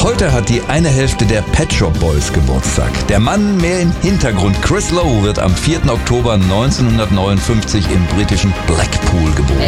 Heute hat die eine Hälfte der Pet Shop Boys Geburtstag. Der Mann mehr im Hintergrund, Chris Lowe, wird am 4. Oktober 1959 im britischen Blackpool geboren.